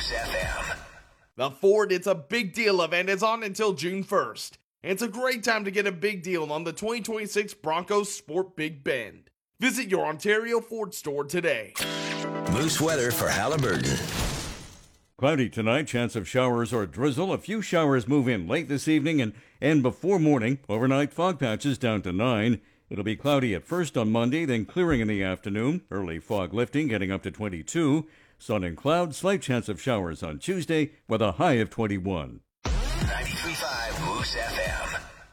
Moose FM. The Ford It's a Big Deal event is on until June 1st. And it's a great time to get a big deal on the 2026 Broncos Sport Big Bend. Visit your Ontario Ford store today. Moose weather for Halliburton. Cloudy tonight, chance of showers or drizzle. A few showers move in late this evening and before morning. Overnight fog patches down to 9. It'll be cloudy at first on Monday, then clearing in the afternoon. Early fog lifting, getting up to 22. Sun and clouds, slight chance of showers on Tuesday with a high of 21. 93.5 Moose FM.